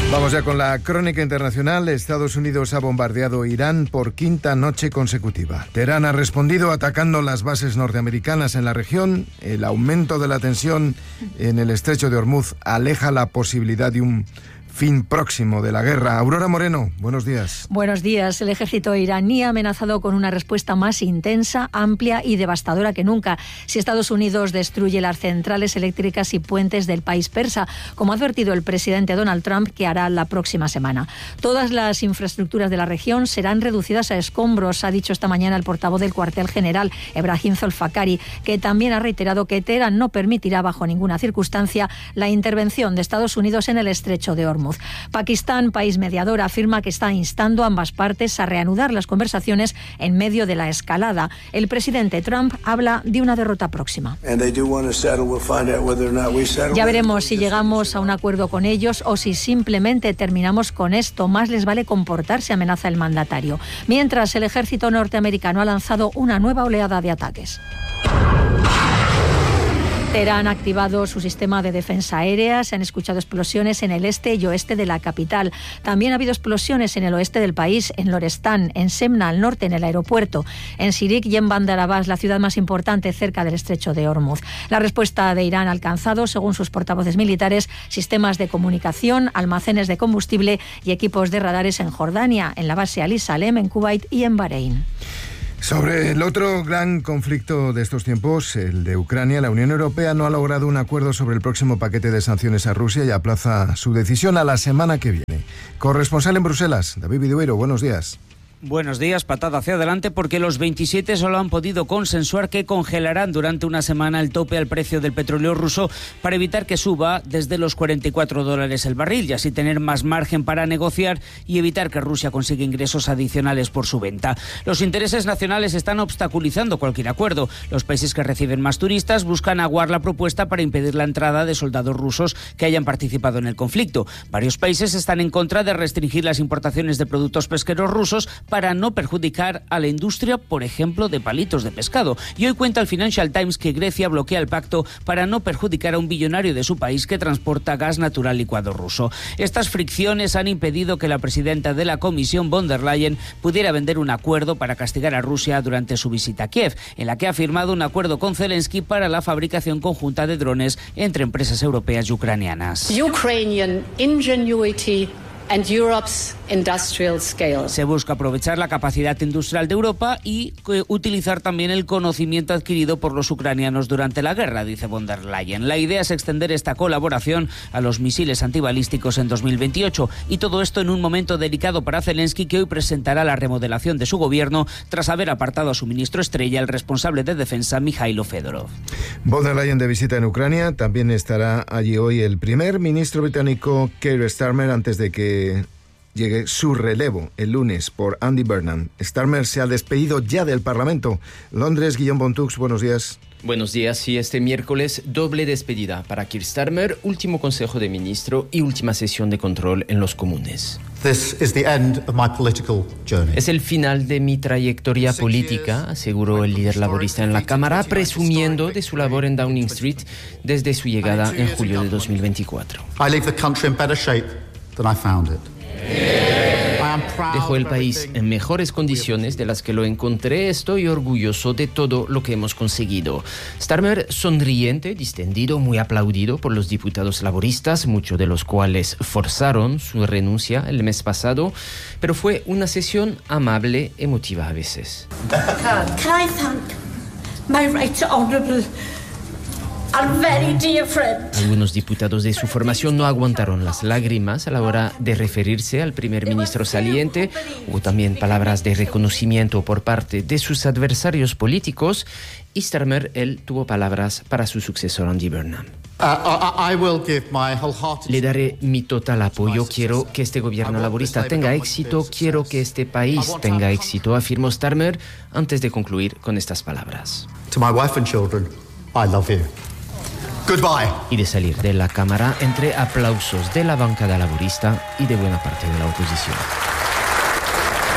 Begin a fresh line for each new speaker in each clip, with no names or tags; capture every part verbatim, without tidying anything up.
Vamos ya con la crónica internacional. Estados Unidos ha bombardeado Irán por quinta noche consecutiva. Teherán ha respondido atacando las bases norteamericanas en la región. El aumento de la tensión en el estrecho de Hormuz aleja la posibilidad de un fin próximo de la guerra. Aurora Moreno, buenos días.
Buenos días. El ejército iraní ha amenazado con una respuesta más intensa, amplia y devastadora que nunca si Estados Unidos destruye las centrales eléctricas y puentes del país persa, como ha advertido el presidente Donald Trump que hará la próxima semana. Todas las infraestructuras de la región serán reducidas a escombros, ha dicho esta mañana el portavoz del cuartel general, Ebrahim Zolfakari, que también ha reiterado que Teherán no permitirá bajo ninguna circunstancia la intervención de Estados Unidos en el estrecho de Hormuz. Pakistán, país mediador, afirma que está instando a ambas partes a reanudar las conversaciones en medio de la escalada. El presidente Trump habla de una derrota próxima. Ya veremos si llegamos a un acuerdo con ellos o si simplemente terminamos con esto. Más les vale comportarse, amenaza el mandatario. Mientras, el ejército norteamericano ha lanzado una nueva oleada de ataques. Teherán ha activado su sistema de defensa aérea, se han escuchado explosiones en el este y oeste de la capital. También ha habido explosiones en el oeste del país, en Lorestán, en Semna, al norte, en el aeropuerto, en Sirik y en Bandar Abbas, la ciudad más importante cerca del estrecho de Hormuz. La respuesta de Irán ha alcanzado, según sus portavoces militares, sistemas de comunicación, almacenes de combustible y equipos de radares en Jordania, en la base Al Salem, en Kuwait y en Bahrein.
Sobre el otro gran conflicto de estos tiempos, el de Ucrania, la Unión Europea no ha logrado un acuerdo sobre el próximo paquete de sanciones a Rusia y aplaza su decisión a la semana que viene. Corresponsal en Bruselas, David Vidueiro, buenos días.
Buenos días, patada hacia adelante porque los veintisiete solo han podido consensuar que congelarán durante una semana el tope al precio del petróleo ruso para evitar que suba desde los cuarenta y cuatro dólares el barril y así tener más margen para negociar y evitar que Rusia consiga ingresos adicionales por su venta. Los intereses nacionales están obstaculizando cualquier acuerdo. Los países que reciben más turistas buscan aguar la propuesta para impedir la entrada de soldados rusos que hayan participado en el conflicto. Varios países están en contra de restringir las importaciones de productos pesqueros rusos para no perjudicar a la industria, por ejemplo, de palitos de pescado. Y hoy cuenta el Financial Times que Grecia bloquea el pacto para no perjudicar a un billonario de su país que transporta gas natural licuado ruso. Estas fricciones han impedido que la presidenta de la Comisión, von der Leyen, pudiera vender un acuerdo para castigar a Rusia durante su visita a Kiev, en la que ha firmado un acuerdo con Zelensky para la fabricación conjunta de drones entre empresas europeas y ucranianas.
Ukrainian ingenuity and Europe's industrial scale.
Se busca aprovechar la capacidad industrial de Europa y eh, utilizar también el conocimiento adquirido por los ucranianos durante la guerra, dice von der Leyen. La idea es extender esta colaboración a los misiles antibalísticos en dos mil veintiocho y todo esto en un momento delicado para Zelensky, que hoy presentará la remodelación de su gobierno tras haber apartado a su ministro estrella, el responsable de defensa, Mikhailo Fedorov.
Von der Leyen de visita en Ucrania. También estará allí hoy el primer ministro británico Keir Starmer antes de que llegue su relevo el lunes por Andy Burnham. Starmer se ha despedido ya del Parlamento. Londres, Guillaume Bontux, buenos días.
Buenos días. Y este miércoles doble despedida para Keir Starmer, último Consejo de Ministro y última sesión de control en los comunes.
This is the end of my political journey.
Es el final de mi trayectoria política, aseguró el líder laborista en la Cámara, presumiendo de su labor en Downing Street desde su llegada en julio de dos mil veinticuatro.
I leave the country in better shape than I found it.
Dejó el país en mejores condiciones de las que lo encontré. Estoy orgulloso de todo lo que hemos conseguido. Starmer, sonriente, distendido, muy aplaudido por los diputados laboristas, muchos de los cuales forzaron su renuncia el mes pasado, pero fue una sesión amable, emotiva a veces.
Can I thank my right honorable and very dear friend?
Algunos diputados de su formación no aguantaron las lágrimas a la hora de referirse al primer ministro saliente. Hubo también palabras de reconocimiento por parte de sus adversarios políticos y Starmer, él, tuvo palabras para su sucesor Andy Burnham.
Uh, I, I will give my wholehearted...
Le daré mi total apoyo. Quiero que este gobierno laborista tenga éxito. Quiero que este país tenga éxito, afirmó Starmer antes de concluir con estas palabras.
To my wife and children, I love you. Goodbye.
Y de salir de la Cámara entre aplausos de la bancada laborista y de buena parte de la oposición.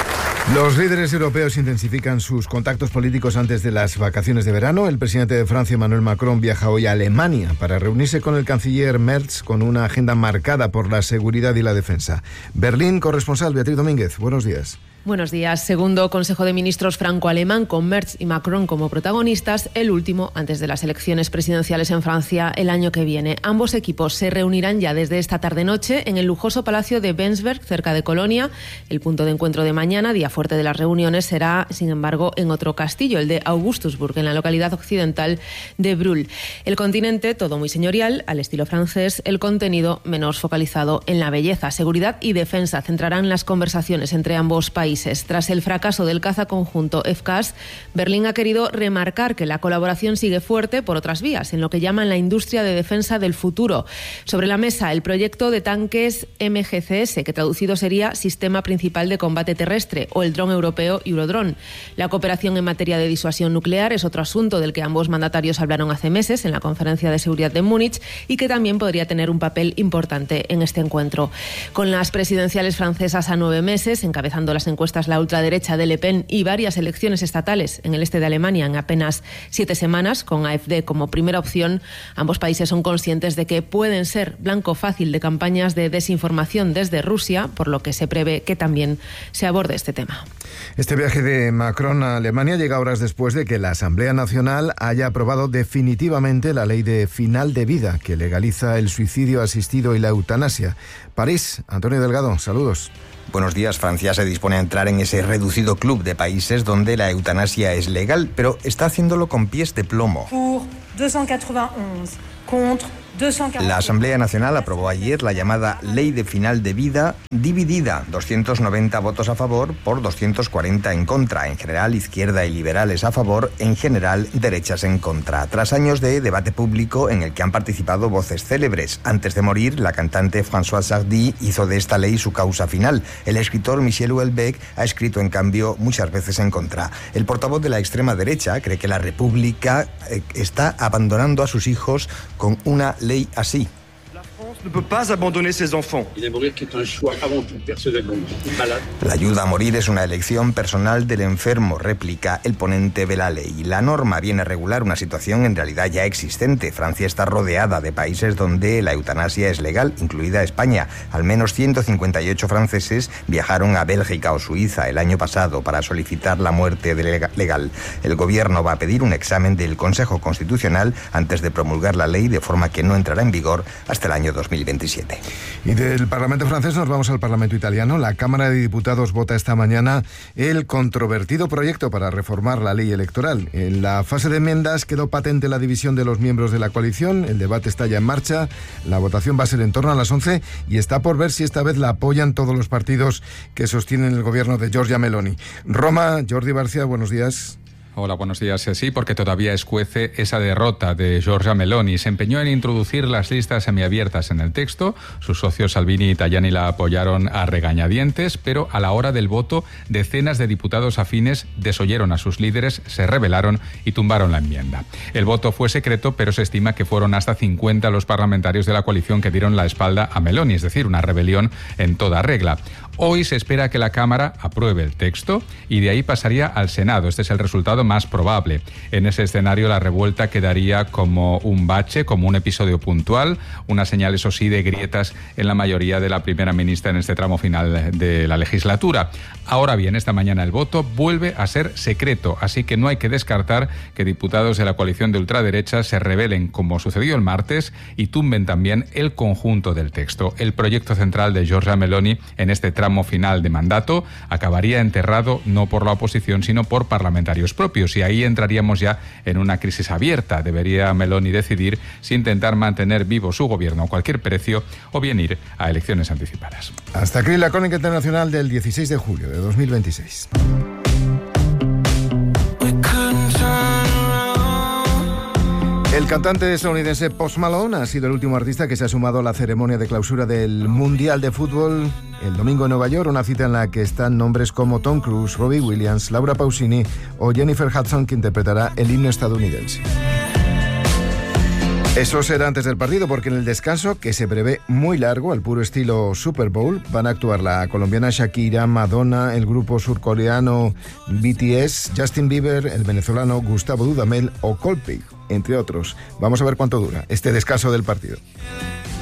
Los líderes europeos intensifican sus contactos políticos antes de las vacaciones de verano. El presidente de Francia, Emmanuel Macron, viaja hoy a Alemania para reunirse con el canciller Merz con una agenda marcada por la seguridad y la defensa. Berlín, corresponsal Beatriz Domínguez. Buenos días.
Buenos días. Segundo Consejo de Ministros franco-alemán con Merz y Macron como protagonistas, el último antes de las elecciones presidenciales en Francia el año que viene. Ambos equipos se reunirán ya desde esta tarde-noche en el lujoso Palacio de Bensberg, cerca de Colonia. El punto de encuentro de mañana, día fuerte de las reuniones, será, sin embargo, en otro castillo, el de Augustusburg, en la localidad occidental de Brühl. El continente, todo muy señorial, al estilo francés, el contenido menos focalizado en la belleza. Seguridad y defensa centrarán las conversaciones entre ambos países. Tras el fracaso del caza conjunto F CAS, Berlín ha querido remarcar que la colaboración sigue fuerte por otras vías, en lo que llaman la industria de defensa del futuro. Sobre la mesa, el proyecto de tanques M G C S, que traducido sería Sistema Principal de Combate Terrestre, o el dron europeo Eurodrone. La cooperación en materia de disuasión nuclear es otro asunto del que ambos mandatarios hablaron hace meses en la Conferencia de Seguridad de Múnich y que también podría tener un papel importante en este encuentro. Con las presidenciales francesas a nueve meses, encabezando las encuestas la ultraderecha de Le Pen y varias elecciones estatales en el este de Alemania en apenas siete semanas, con A F D como primera opción, ambos países son conscientes de que pueden ser blanco fácil de campañas de desinformación desde Rusia, por lo que se prevé que también se aborde este tema.
Este viaje de Macron a Alemania llega horas después de que la Asamblea Nacional haya aprobado definitivamente la ley de final de vida, que legaliza el suicidio asistido y la eutanasia. París, Antonio Delgado, saludos.
Buenos días. Francia se dispone a entrar en ese reducido club de países donde la eutanasia es legal, pero está haciéndolo con pies de plomo.
Pour doscientos ochenta y uno contra
La Asamblea Nacional aprobó ayer la llamada Ley de Final de Vida dividida, doscientos noventa votos a favor por doscientos cuarenta en contra, en general izquierda y liberales a favor, en general derechas en contra, tras años de debate público en el que han participado voces célebres. Antes de morir, la cantante Françoise Sardy hizo de esta ley su causa final. El escritor Michel Houellebecq ha escrito, en cambio, muchas veces en contra. El portavoz de la extrema derecha cree que la República está abandonando a sus hijos con una ley así.
Ne peut pas abandonner ses enfants.
La ayuda a morir es una elección personal del enfermo, replica el ponente de la ley. La norma viene a regular una situación en realidad ya existente. Francia está rodeada de países donde la eutanasia es legal, incluida España. Al menos ciento cincuenta y ocho franceses viajaron a Bélgica o Suiza el año pasado para solicitar la muerte legal. El gobierno va a pedir un examen del Consejo Constitucional antes de promulgar la ley, de forma que no entrará en vigor hasta el año dos mil veintisiete.
Y del Parlamento francés nos vamos al Parlamento italiano. La Cámara de Diputados vota esta mañana el controvertido proyecto para reformar la ley electoral. En la fase de enmiendas quedó patente la división de los miembros de la coalición. El debate está ya en marcha. La votación va a ser en torno a las once y está por ver si esta vez la apoyan todos los partidos que sostienen el gobierno de Giorgia Meloni. Roma, Jordi García, buenos días.
Hola, buenos días. Sí, porque todavía escuece esa derrota de Giorgia Meloni. Se empeñó en introducir las listas semiabiertas en el texto. Sus socios Salvini y Tajani la apoyaron a regañadientes, pero a la hora del voto, decenas de diputados afines desoyeron a sus líderes, se rebelaron y tumbaron la enmienda. El voto fue secreto, pero se estima que fueron hasta cincuenta los parlamentarios de la coalición que dieron la espalda a Meloni, es decir, una rebelión en toda regla. Hoy se espera que la Cámara apruebe el texto y de ahí pasaría al Senado. Este es el resultado más probable. En ese escenario la revuelta quedaría como un bache, como un episodio puntual, una señal, eso sí, de grietas en la mayoría de la primera ministra en este tramo final de la legislatura. Ahora bien, esta mañana el voto vuelve a ser secreto, así que no hay que descartar que diputados de la coalición de ultraderecha se rebelen, como sucedió el martes, y tumben también el conjunto del texto. El proyecto central de Giorgia Meloni en este tramo final de mandato acabaría enterrado no por la oposición, sino por parlamentarios propios, y ahí entraríamos ya en una crisis abierta. Debería Meloni decidir si intentar mantener vivo su gobierno a cualquier precio o bien ir a elecciones anticipadas.
Hasta aquí la crónica internacional del dieciséis de julio de dos mil veintiséis. El cantante estadounidense Post Malone ha sido el último artista que se ha sumado a la ceremonia de clausura del Mundial de Fútbol el domingo en Nueva York, una cita en la que están nombres como Tom Cruise, Robbie Williams, Laura Pausini o Jennifer Hudson, que interpretará el himno estadounidense. Eso será antes del partido, porque en el descanso, que se prevé muy largo, al puro estilo Super Bowl, van a actuar la colombiana Shakira, Madonna, el grupo surcoreano B T S, Justin Bieber, el venezolano Gustavo Dudamel o Coldplay, entre otros. Vamos a ver cuánto dura este descanso del partido.